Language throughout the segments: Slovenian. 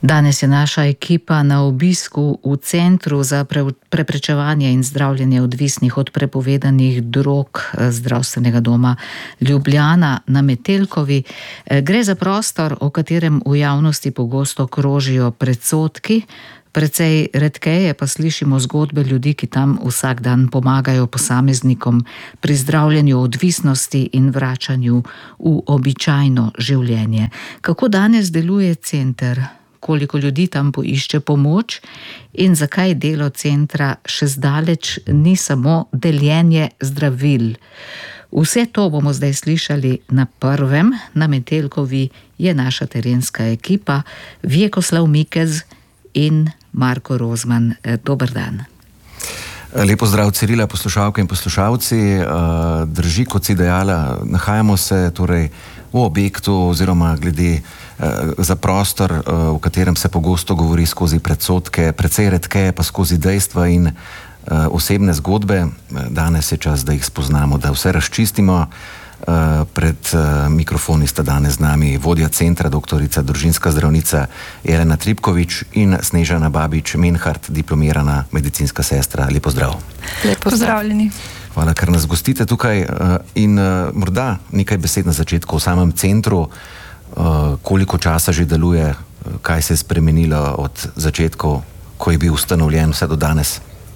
Danes je naša ekipa na obisku v Centru za preprečevanje in zdravljenje odvisnih od prepovedanih drog Zdravstvenega doma Ljubljana na Metelkovi. Gre za prostor, o katerem v javnosti pogosto krožijo predsodki, precej redkeje pa slišimo zgodbe ljudi, ki tam vsak dan pomagajo posameznikom pri zdravljenju odvisnosti in vračanju v običajno življenje. Kako danes deluje center? Koliko ljudi tam poišče pomoč in zakaj delo centra še zdaleč ni samo deljenje zdravil. Vse to bomo zdaj slišali na prvem. Na Metelkovi je naša terenska ekipa Vjekoslav Mikez in Marko Rozman. Dober dan. Lepo zdrav, Cirila, poslušalke in poslušalci. Drži, kot si dejala, nahajamo se torej v objektu oziroma glede za prostor, v katerem se pogosto govori skozi predsodke, precej redkeje pa skozi dejstva in osebne zgodbe. Danes je čas, da jih spoznamo, da vse razčistimo. Pred mikrofoni sta danes z nami vodja centra, doktorica, družinska zdravnica Jelena Tripkovič in Snežana Babič-Menhart, diplomirana medicinska sestra. Lepo zdrav. Lepo pozdravljeni. Hvala, ker nas gostite tukaj. In morda nekaj besed na začetku o samem centru. Koliko časa že deluje, kaj se je spremenilo od začetkov, ko je bil ustanovljen vse do danes?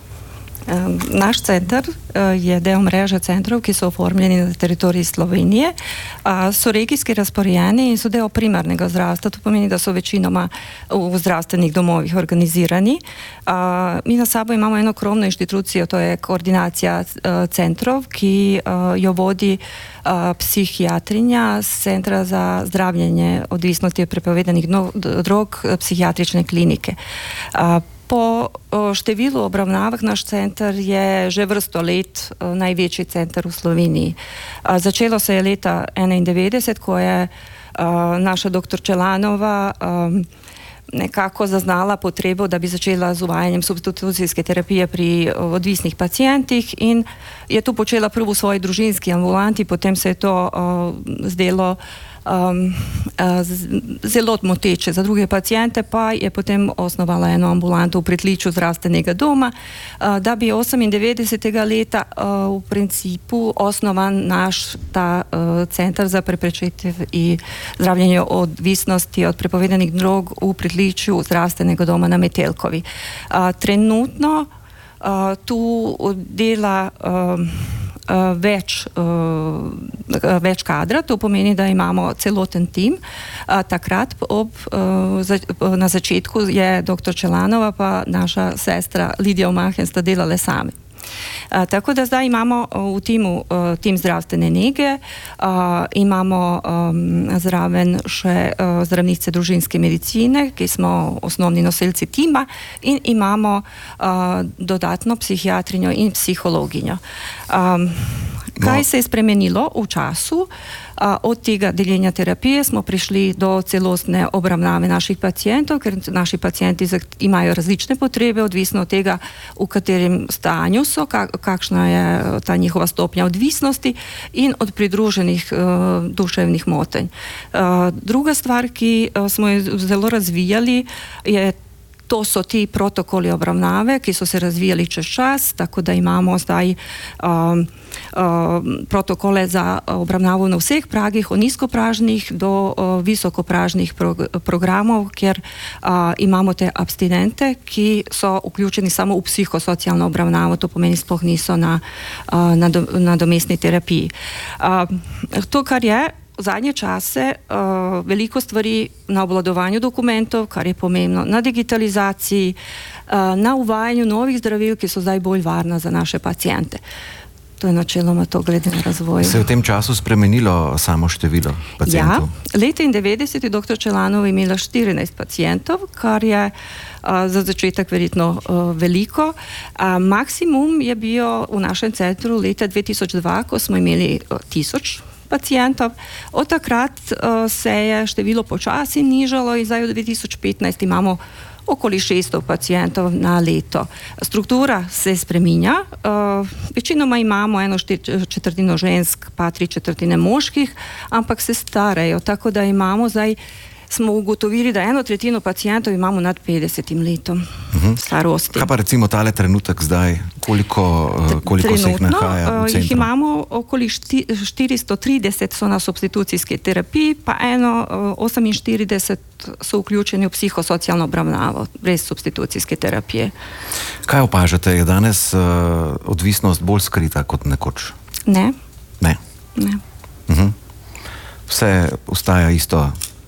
Naš center je del mreže centrov, ki so oformljeni na teritoriji Slovenije. So regijski razporejeni in so del primarnega zdravstva. To pomeni, da so večinoma v zdravstvenih domovih organizirani. Mi na sabo imamo eno krovno inštitucijo, to je koordinacija centrov, ki jo vodi psihijatrinja Centra za zdravljenje odvisnosti od prepovedanih drog psihijatrične klinike. Po številu obravnavah naš center je že vrsto let največji center v Sloveniji. Začelo se je leta 1991, ko je naša doktor Čelanova nekako zaznala potrebo, da bi začela z uvajanjem substitucijske terapije pri odvisnih pacientih in je to počela prvo v svoji družinski ambulanti, potem se je to zdelo zelo moteče za druge pacijente, pa je potem osnovala eno ambulanto v pritličju zdravstvenega doma, da bi 98. leta v principu osnovan naš ta centar za preprečitev in zdravljenje odvisnosti od prepovedanih drog v pritličju zdravstvenega doma na Metelkovi. Trenutno tu dela več kadra, to pomeni, da imamo celoten tim. Takrat na začetku je dr. Čelanova pa naša sestra Lidija Omahen sta delale sami. Tako da zdaj imamo v timu tim zdravstvene nege, imamo zraven še zdravnice družinske medicine, ki smo osnovni nosilci tima, in imamo dodatno psihijatrinjo in psihologinjo. Kaj se je spremenilo v času? Od tega deljenja terapije smo prišli do celostne obravnave naših pacijentov, ker naši pacijenti imajo različne potrebe, odvisno od tega, v katerem stanju so, kakšna je ta njihova stopnja odvisnosti in od pridruženih duševnih motenj. Druga stvar, ki smo jo zelo razvijali, to so ti protokoli obravnave, ki so se razvijali čez čas, tako da imamo zdaj protokole za obravnavo na vseh pragih, od nizkopražnih do visokopražnih programov, kjer imamo te abstinente, ki so vključeni samo v psihosocialno obravnavo, to pomeni sploh niso na nadomestni terapiji. To, kar je v zadnje čase veliko stvari na obvladovanju dokumentov, kar je pomembno, na digitalizaciji, na uvajanju novih zdravil, ki so zdaj bolj varna za naše pacijente. To je načeloma to glede na razvoj. Se je v tem času spremenilo samo število pacijentov? Ja, leta 90 je dr. Čelanova imela 14 pacijentov, kar je za začetek verjetno veliko. Maksimum je bil v našem centru leta 2002, ko smo imeli 1000 pacijentov. Od takrat se je število počasi nižalo in zdaj v 2015 imamo okoli 600 pacijentov na leto. Struktura se spreminja, večinoma imamo 1/4 žensk, pa 3/4 moških, ampak se starajo, tako da imamo zdaj smo ugotovili, da 1/3 pacijentov imamo nad 50 letom starosti. Kaj pa recimo tale trenutek zdaj, koliko se jih nahaja v centru? Jih imamo okoli 430 so na substitucijski terapiji, pa 48 so vključeni v psihosocialno obravnavo, brez substitucijske terapije. Kaj opažate, je danes odvisnost bolj skrita kot nekoč? Ne. Ne. Vse ostaja isto